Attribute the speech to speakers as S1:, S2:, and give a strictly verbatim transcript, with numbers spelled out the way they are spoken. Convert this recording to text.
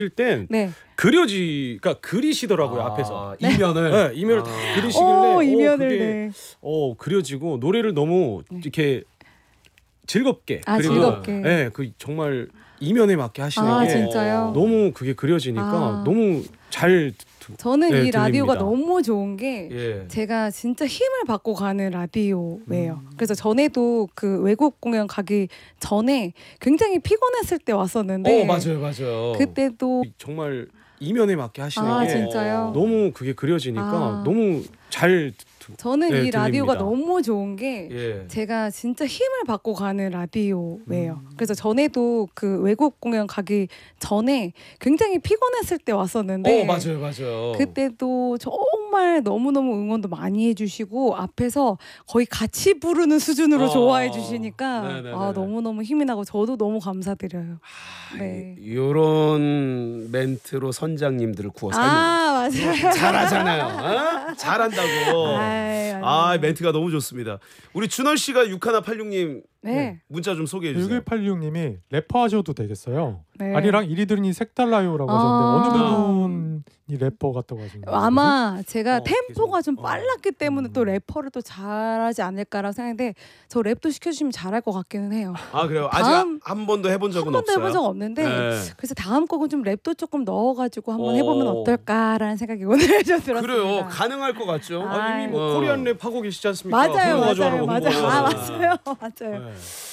S1: 땐
S2: 네.
S1: 그려지, 그러니까 그리시더라고요.
S3: 아,
S1: 앞에서.
S3: 이면을.
S1: 네, 이면을
S3: 아.
S1: 다 그리시길래
S2: 어,
S1: 어,
S2: 이면을
S1: 그게
S2: 네.
S1: 어, 그려지고 노래를 너무
S2: 네.
S1: 이렇게 즐겁게
S2: 아,
S1: 그리고
S2: 즐겁게.
S1: 네, 그 정말 이면에 맞게 하시는
S2: 아,
S1: 게
S2: 진짜요?
S1: 너무 그게 그려지니까
S2: 아.
S1: 너무 잘
S2: 저는
S1: 네,
S2: 이 라디오가
S1: 들립니다.
S2: 너무 좋은 게
S3: 예.
S2: 제가 진짜 힘을 받고 가는 라디오예요.
S1: 음.
S2: 그래서 전에도 그 외국 공연 가기 전에 굉장히 피곤했을 때 왔었는데
S3: 어, 맞아요, 맞아요.
S2: 그때도
S1: 정말 이면에 맞게 하시는
S2: 아,
S1: 게
S2: 진짜요?
S1: 너무 그게 그려지니까
S2: 아.
S1: 너무 잘
S2: 저는
S1: 네,
S2: 이 라디오가
S1: 들립니다.
S2: 너무 좋은 게
S3: 예.
S2: 제가 진짜 힘을 받고 가는 라디오예요.
S1: 음.
S2: 그래서 전에도 그 외국 공연 가기 전에 굉장히 피곤했을 때 왔었는데
S3: 어, 맞아요, 맞아요.
S2: 그때도 정말 너무너무 응원도 많이 해주시고 앞에서 거의 같이 부르는 수준으로
S3: 아,
S2: 좋아해 주시니까
S3: 네네네.
S2: 아, 너무너무 힘이 나고 저도 너무 감사드려요.
S3: 아,
S2: 네.
S3: 이런 멘트로 선장님들을 구워 삶는
S2: 아, 맞아요.
S3: 잘하잖아요. 어? 잘한다고.
S2: 아이,
S3: 아,
S2: 아유.
S3: 멘트가 너무 좋습니다. 우리 준원 씨가 육일팔육 님
S2: 네.
S3: 문자 좀 소개해 주세요.
S4: 육일팔육 님이 래퍼 하셔도 되겠어요.
S2: 네.
S4: 아리랑 이리 들으니 색달라요라고
S2: 아.
S4: 하셨는데 어느 부분이 래퍼 같다고 하시나요?
S2: 아마 제가
S1: 어,
S2: 템포가 좀
S1: 계속, 어.
S2: 빨랐기 때문에 또
S4: 음.
S2: 래퍼를 또 잘하지 않을까라고 생각했는데 저 랩도 시켜주시면 잘할 것 같기는 해요.
S3: 아, 그래요? 아직
S2: 다음-
S3: 한 번도 해본 적은
S2: 한 번도
S3: 없어요.
S2: 해본 적 없는데
S3: 네.
S2: 그래서 다음 곡은 좀 랩도 조금 넣어가지고 한번
S3: 어.
S2: 해보면 어떨까라는 생각이 오늘 좀 들었습니다.
S3: 그래요. 가능할 것 같죠?
S2: 아,
S1: 아, 이미 뭐
S3: 어.
S1: 코리안 랩 하고 계시지 않습니까?
S2: 맞아요,
S1: 홍보가
S2: 맞아요,
S1: 좋아하고
S2: 맞아요.
S1: 홍보가
S2: 아,
S1: 좋아하고.
S2: 맞아요, 맞아요.
S1: 네.